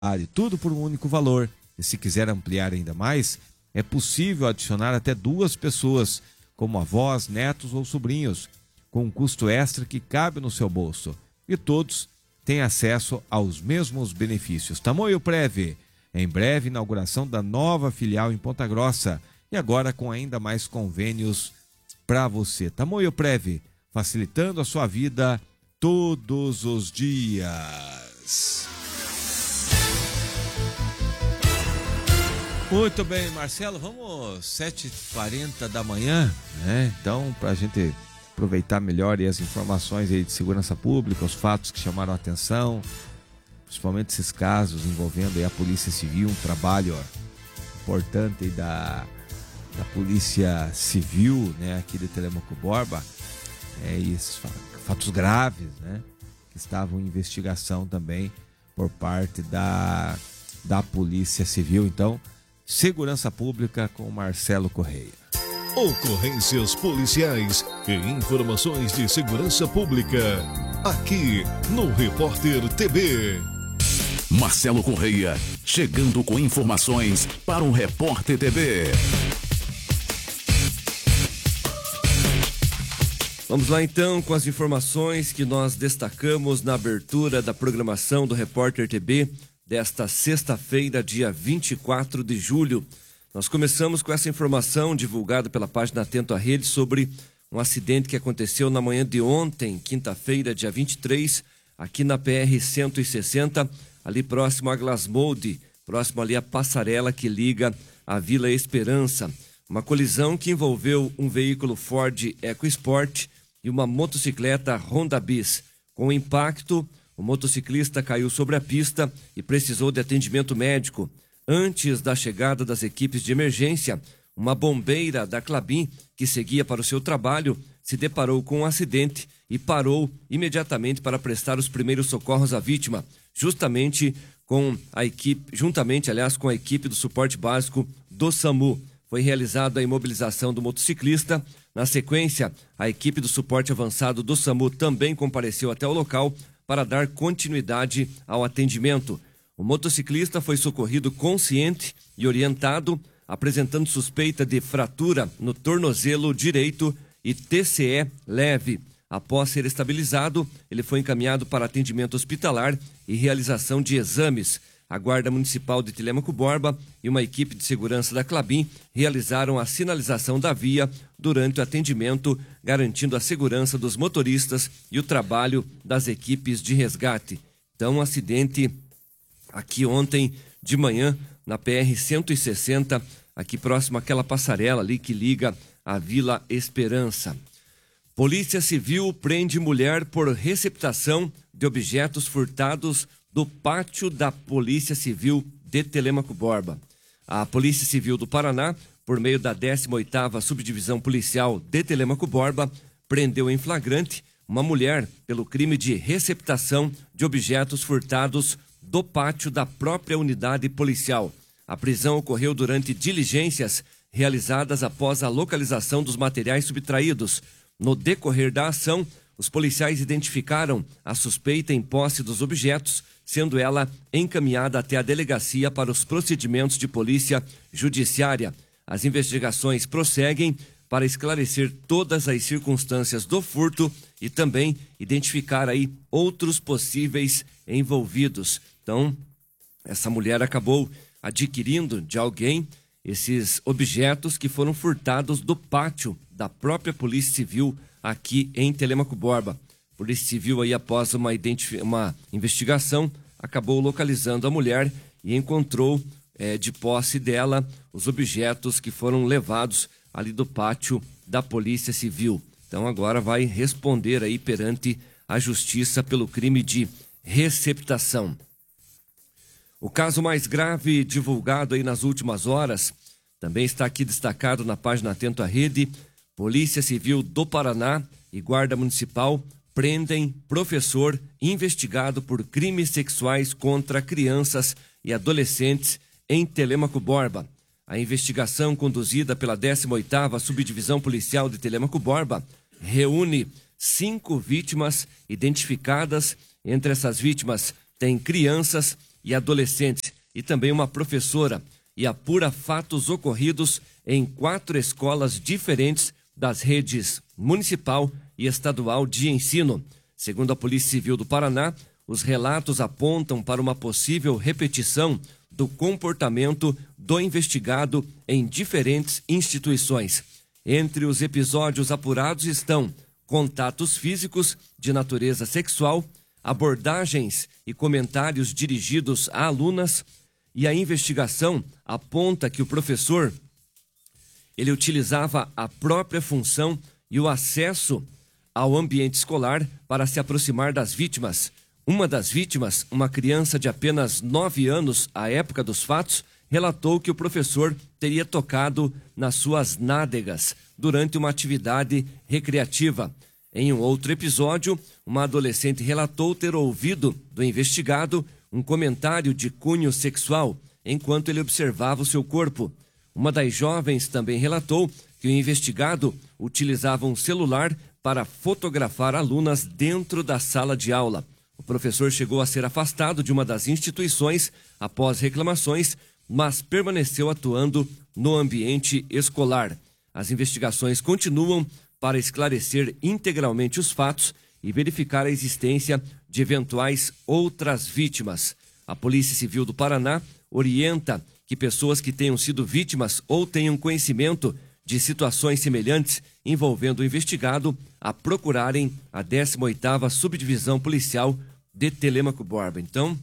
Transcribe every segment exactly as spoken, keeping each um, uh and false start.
tudo por um único valor. E se quiser ampliar ainda mais, é possível adicionar até duas pessoas, como avós, netos ou sobrinhos, com um custo extra que cabe no seu bolso. E todos têm acesso aos mesmos benefícios. Tamoio Prev, em breve inauguração da nova filial em Ponta Grossa e agora com ainda mais convênios para você. Tamoio Prev, facilitando a sua vida todos os dias. Muito bem, Marcelo, vamos sete e quarenta da manhã, né? Então, para a gente aproveitar melhor aí as informações aí de segurança pública, os fatos que chamaram a atenção, principalmente esses casos envolvendo aí a Polícia Civil, um trabalho ó, importante aí da, da Polícia Civil, né, aqui de Telêmaco Borba, é, e esses fatos graves, né, que estavam em investigação também por parte da, da Polícia Civil. Então, Segurança Pública com Marcelo Correia. Ocorrências policiais e informações de segurança pública. Aqui no Repórter T B. Marcelo Correia, chegando com informações para o Repórter T B. Vamos lá então com as informações que nós destacamos na abertura da programação do Repórter T B desta sexta-feira, dia vinte e quatro de julho. Nós começamos com essa informação divulgada pela página Atento à Rede sobre um acidente que aconteceu na manhã de ontem, quinta-feira, dia vinte e três, aqui na P R cento e sessenta, ali próximo a Glasmolde, próximo ali à passarela que liga a Vila Esperança. Uma colisão que envolveu um veículo Ford EcoSport e uma motocicleta Honda Bis. Com o impacto, o motociclista caiu sobre a pista e precisou de atendimento médico. Antes da chegada das equipes de emergência, uma bombeira da Clabin, que seguia para o seu trabalho, se deparou com um acidente e parou imediatamente para prestar os primeiros socorros à vítima, justamente com a equipe, juntamente, aliás, com a equipe do suporte básico do SAMU. Foi realizada a imobilização do motociclista. Na sequência, a equipe do suporte avançado do SAMU também compareceu até o local para dar continuidade ao atendimento. O motociclista foi socorrido consciente e orientado, apresentando suspeita de fratura no tornozelo direito e T C E leve. Após ser estabilizado, ele foi encaminhado para atendimento hospitalar e realização de exames. A Guarda Municipal de Telêmaco Borba e uma equipe de segurança da Clabin realizaram a sinalização da via durante o atendimento, garantindo a segurança dos motoristas e o trabalho das equipes de resgate. Então, um acidente aqui ontem de manhã, na P R cento e sessenta, aqui próximo àquela passarela ali que liga a Vila Esperança. Polícia Civil prende mulher por receptação de objetos furtados do pátio da Polícia Civil de Telêmaco Borba. A Polícia Civil do Paraná, por meio da décima oitava Subdivisão Policial de Telêmaco Borba, prendeu em flagrante uma mulher pelo crime de receptação de objetos furtados do pátio da própria unidade policial. A prisão ocorreu durante diligências realizadas após a localização dos materiais subtraídos. No decorrer da ação, os policiais identificaram a suspeita em posse dos objetos, sendo ela encaminhada até a delegacia para os procedimentos de polícia judiciária. As investigações prosseguem para esclarecer todas as circunstâncias do furto e também identificar aí outros possíveis envolvidos. Então, essa mulher acabou adquirindo de alguém esses objetos que foram furtados do pátio da própria Polícia Civil aqui em Telêmaco Borba. Polícia Civil aí, após uma, uma investigação, acabou localizando a mulher e encontrou é, de posse dela os objetos que foram levados ali do pátio da Polícia Civil. Então agora vai responder aí perante a justiça pelo crime de receptação. O caso mais grave divulgado aí nas últimas horas também está aqui destacado na página Atento à Rede. Polícia Civil do Paraná e Guarda Municipal prendem professor investigado por crimes sexuais contra crianças e adolescentes em Telêmaco Borba. A investigação, conduzida pela décima oitava Subdivisão Policial de Telêmaco Borba, reúne cinco vítimas identificadas. Entre essas vítimas tem crianças e adolescentes, e também uma professora, e apura fatos ocorridos em quatro escolas diferentes das redes municipal e estadual de ensino. Segundo a Polícia Civil do Paraná, os relatos apontam para uma possível repetição do comportamento do investigado em diferentes instituições. Entre os episódios apurados estão contatos físicos de natureza sexual, abordagens e comentários dirigidos a alunas, e a investigação aponta que o professor ele utilizava a própria função e o acesso ao ambiente escolar para se aproximar das vítimas. Uma das vítimas, uma criança de apenas nove anos à época dos fatos, relatou que o professor teria tocado nas suas nádegas durante uma atividade recreativa. Em um outro episódio, uma adolescente relatou ter ouvido do investigado um comentário de cunho sexual enquanto ele observava o seu corpo. Uma das jovens também relatou que o investigado utilizava um celular para fotografar alunas dentro da sala de aula. O professor chegou a ser afastado de uma das instituições após reclamações, mas permaneceu atuando no ambiente escolar. As investigações continuam para esclarecer integralmente os fatos e verificar a existência de eventuais outras vítimas. A Polícia Civil do Paraná orienta que pessoas que tenham sido vítimas ou tenham conhecimento de situações semelhantes envolvendo o investigado a procurarem a décima oitava Subdivisão Policial de Telêmaco Borba. Então,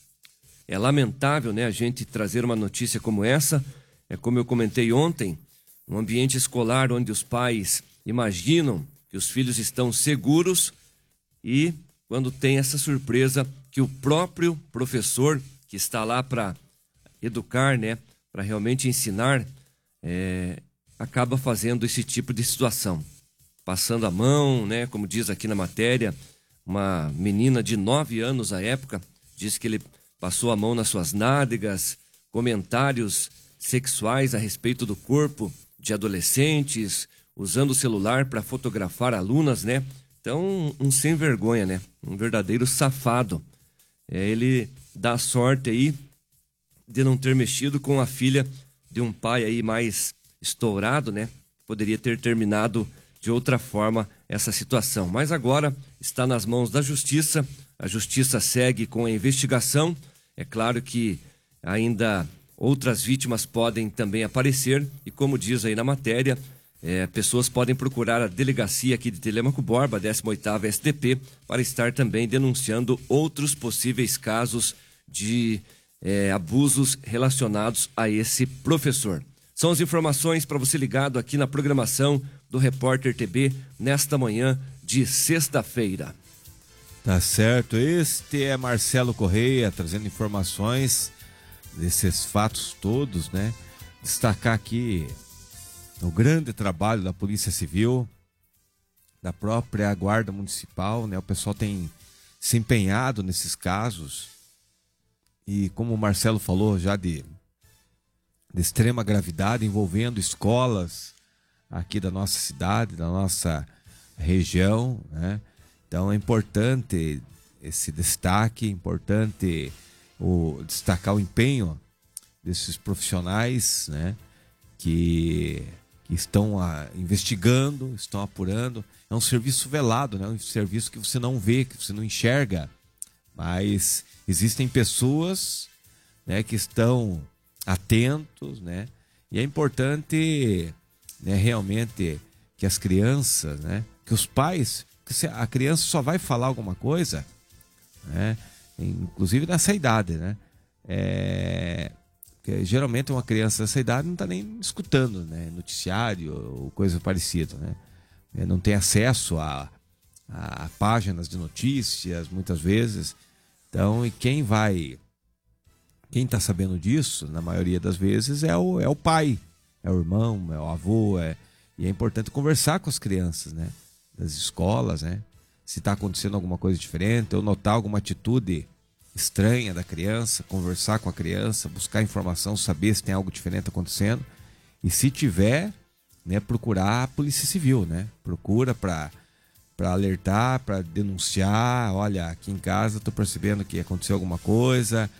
é lamentável, né, a gente trazer uma notícia como essa. É como eu comentei ontem, um ambiente escolar onde os pais imaginam que os filhos estão seguros e quando tem essa surpresa que o próprio professor que está lá para educar, né, para realmente ensinar, é, acaba fazendo esse tipo de situação. Passando a mão, né, como diz aqui na matéria, uma menina de nove anos à época, diz que ele passou a mão nas suas nádegas, comentários sexuais a respeito do corpo de adolescentes, usando o celular para fotografar alunas, né? Então, um sem vergonha, né? Um verdadeiro safado. É, ele dá sorte aí de não ter mexido com a filha de um pai aí mais estourado, né? Poderia ter terminado de outra forma essa situação. Mas agora está nas mãos da Justiça. A Justiça segue com a investigação. É claro que ainda outras vítimas podem também aparecer. E como diz aí na matéria, é, pessoas podem procurar a delegacia aqui de Telêmaco Borba, décima oitava S D P, para estar também denunciando outros possíveis casos de é, abusos relacionados a esse professor. São as informações para você ligado aqui na programação do Repórter T B nesta manhã de sexta-feira. Tá certo, este é Marcelo Correia trazendo informações desses fatos todos, né? Destacar aqui o grande trabalho da Polícia Civil, da própria Guarda Municipal, né? O pessoal tem se empenhado nesses casos e, como o Marcelo falou, já de, de extrema gravidade, envolvendo escolas aqui da nossa cidade, da nossa região, né? Então é importante esse destaque, importante o, destacar o empenho desses profissionais, né? Que, que estão a, investigando, estão apurando. É um serviço velado, né? Um serviço que você não vê, que você não enxerga, mas existem pessoas, né, que estão atentos, né? E é importante, né, realmente que as crianças, né, que os pais, que a criança só vai falar alguma coisa, né, inclusive nessa idade, né? É, porque geralmente uma criança dessa idade não está nem escutando, né, noticiário ou coisa parecida, né? Não tem acesso a, a páginas de notícias muitas vezes. Então, e quem vai, quem está sabendo disso, na maioria das vezes, é o, é o pai, é o irmão, é o avô, é, e é importante conversar com as crianças, né, das escolas, né, se está acontecendo alguma coisa diferente, ou notar alguma atitude estranha da criança, conversar com a criança, buscar informação, saber se tem algo diferente acontecendo, e se tiver, né, procurar a Polícia Civil, né, procura para para alertar, para denunciar. Olha, aqui em casa estou percebendo que aconteceu alguma coisa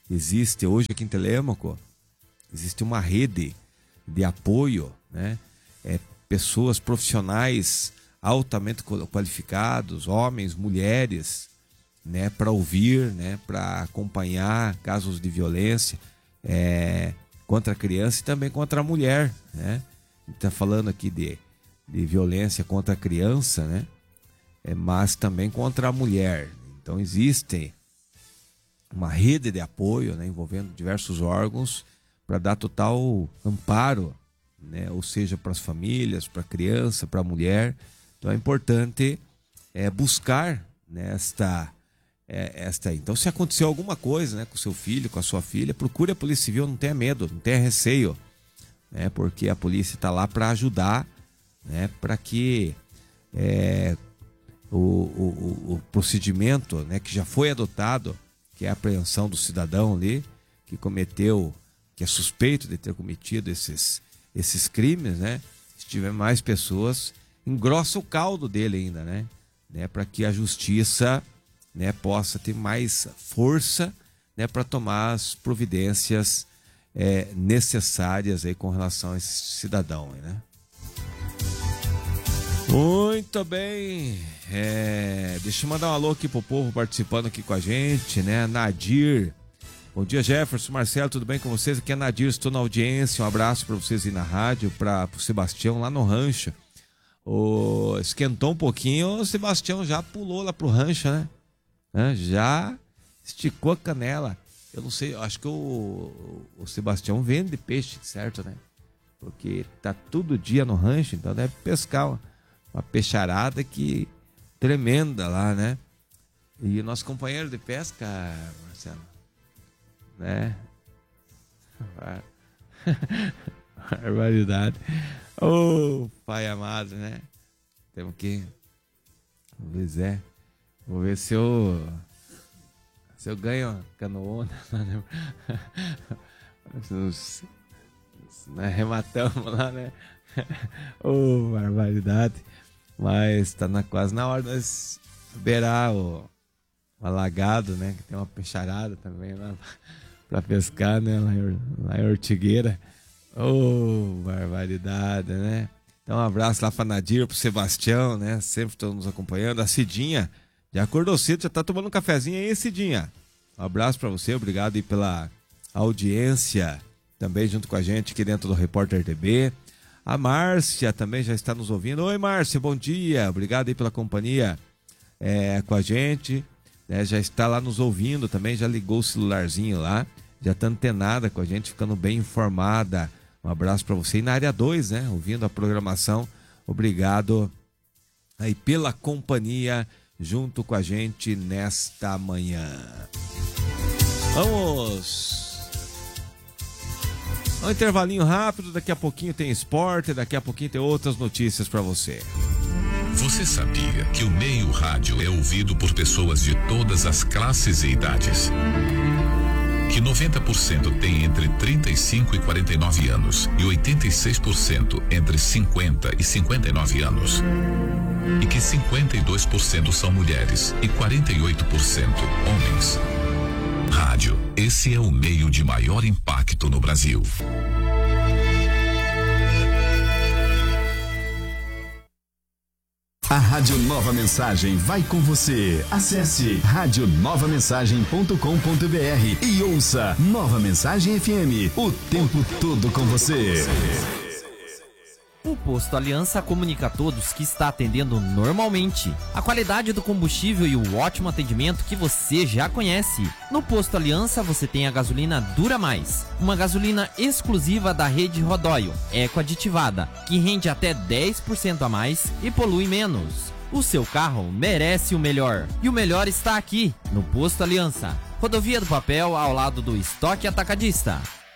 existe hoje aqui em Telêmaco, existe uma rede de apoio, né? É, pessoas profissionais altamente qualificados, homens, mulheres, né? Para ouvir, né? Para acompanhar casos de violência é, contra a criança e também contra a mulher, né? A gente está falando aqui de, de violência contra a criança, né? É, mas também contra a mulher. Então existe uma rede de apoio, né, envolvendo diversos órgãos para dar total amparo, né, ou seja, para as famílias, para a criança, para a mulher. Então é importante é, buscar, né, esta, é, esta. Então, se aconteceu alguma coisa, né, com o seu filho, com a sua filha, procure a Polícia Civil, não tenha medo, não tenha receio, né, porque a polícia está lá para ajudar, né, para que é, o, o, o procedimento, né, que já foi adotado, que é a apreensão do cidadão ali, que cometeu, que é suspeito de ter cometido esses, esses crimes, né? Se tiver mais pessoas, engrossa o caldo dele ainda, né? né? Para que a justiça, né, possa ter mais força, né, para tomar as providências é, necessárias aí com relação a esse cidadão, né? Muito bem, é, deixa eu mandar um alô aqui pro povo participando aqui com a gente, né? Nadir, bom dia Jefferson, Marcelo, tudo bem com vocês? Aqui é Nadir, estou na audiência, um abraço para vocês aí na rádio, para o Sebastião lá no rancho. O, esquentou um pouquinho, o Sebastião já pulou lá pro rancho, né? É, já esticou a canela. Eu não sei, acho que o, o Sebastião vende peixe, certo, né? Porque tá todo dia no rancho, então deve pescar uma, uma peixarada que tremenda lá, né? E o nosso companheiro de pesca, Marcelo, né? Barbaridade. Ô, oh, pai amado, né? Temos que... Vamos ver, Zé. Vou ver se eu... Se eu ganho uma canoona. Nós rematamos lá, né? Ô, oh, barbaridade. Mas tá na, quase na hora de nós beirar o, o alagado, né? Que tem uma peixarada também lá pra pescar, né? Lá em, lá em Ortigueira. Ô, oh, barbaridade, né? Então um abraço lá pra Nadir, pro Sebastião, né? Sempre estão nos acompanhando. A Cidinha já acordou cedo, já tá tomando um cafezinho aí, Cidinha. Um abraço pra você, obrigado aí pela audiência também junto com a gente aqui dentro do Repórter T B. A Márcia também já está nos ouvindo. Oi, Márcia, bom dia. Obrigado aí pela companhia é, com a gente. É, já está lá nos ouvindo também, já ligou o celularzinho lá, já está antenada com a gente, ficando bem informada. Um abraço para você. E na área dois, né, ouvindo a programação. Obrigado aí pela companhia junto com a gente nesta manhã. Vamos... Um intervalinho rápido, daqui a pouquinho tem esporte, daqui a pouquinho tem outras notícias para você. Você sabia que o meio rádio é ouvido por pessoas de todas as classes e idades? Que noventa por cento tem entre trinta e cinco e quarenta e nove anos e oitenta e seis por cento entre cinquenta e cinquenta e nove anos? E que cinquenta e dois por cento são mulheres e quarenta e oito por cento homens? Rádio, esse é o meio de maior impacto no Brasil. A Rádio Nova Mensagem vai com você. Acesse rádio nova mensagem ponto com ponto br e ouça Nova Mensagem F M, o tempo todo com você. O Posto Aliança comunica a todos que está atendendo normalmente. A qualidade do combustível e o ótimo atendimento que você já conhece. No Posto Aliança você tem a gasolina Dura Mais, uma gasolina exclusiva da rede Rodóio, eco-aditivada, que rende até dez por cento a mais e polui menos. O seu carro merece o melhor. E o melhor está aqui, no Posto Aliança. Rodovia do Papel, ao lado do Estoque Atacadista.